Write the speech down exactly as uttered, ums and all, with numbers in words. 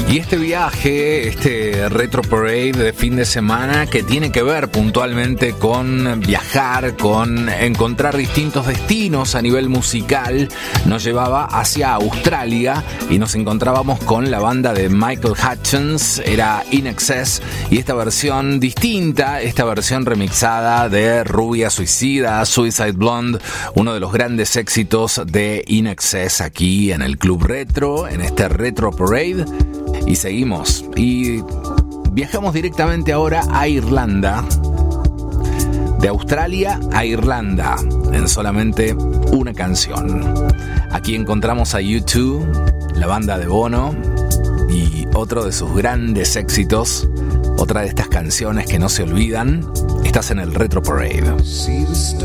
Y este viaje, este Retro Parade de fin de semana que tiene que ver puntualmente con viajar, con encontrar distintos destinos a nivel musical, nos llevaba hacia Australia y nos encontrábamos con la banda de Michael Hutchence, era In Excess, y esta versión distinta, esta versión remixada de Rubia Suicida, Suicide Blonde, uno de los grandes éxitos de In Excess aquí en el Club Retro, en este Retro Parade. Y seguimos y viajamos directamente ahora a Irlanda, de Australia a Irlanda, en solamente una canción. Aquí encontramos a U dos, la banda de Bono, y otro de sus grandes éxitos, otra de estas canciones que no se olvidan. Estás en el Retro Parade.